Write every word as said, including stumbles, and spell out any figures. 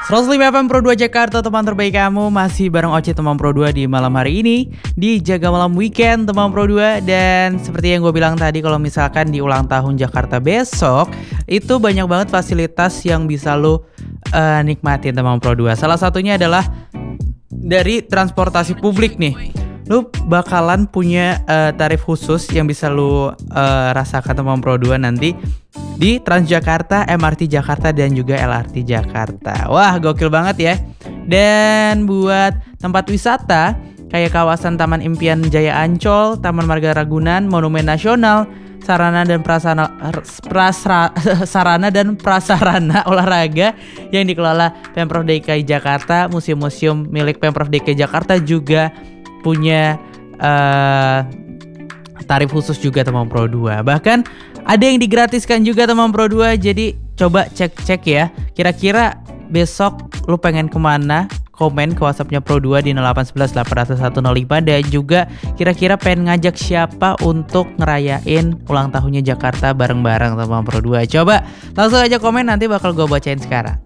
seratus lima F M Pro dua Jakarta, teman terbaik kamu. Masih bareng Oce teman Pro dua di malam hari ini, di Jaga Malam Weekend teman Pro dua. Dan seperti yang gue bilang tadi, kalau misalkan di ulang tahun Jakarta besok, itu banyak banget fasilitas yang bisa lo uh, nikmatin teman Pro dua. Salah satunya adalah dari transportasi publik nih. Lu bakalan punya uh, tarif khusus yang bisa lu uh, rasakan teman Pro dua nanti di Transjakarta, M R T Jakarta, dan juga L R T Jakarta. Wah, gokil banget ya. Dan buat tempat wisata kayak kawasan Taman Impian Jaya Ancol, Taman Marga Ragunan, Monumen Nasional, sarana dan prasarana, prasra, sarana dan prasarana olahraga yang dikelola Pemprov D K I Jakarta, museum-museum milik Pemprov D K I Jakarta juga punya uh, tarif khusus juga teman Pro dua. Bahkan ada yang digratiskan juga teman Pro dua. Jadi coba cek-cek ya, kira-kira besok lu pengen kemana? Komen ke WhatsAppnya Pro dua di nol delapan satu satu delapan nol satu nol lima. Dan juga kira-kira pengen ngajak siapa untuk ngerayain ulang tahunnya Jakarta bareng-bareng teman Pro dua. Coba langsung aja komen, nanti bakal gue bacain sekarang.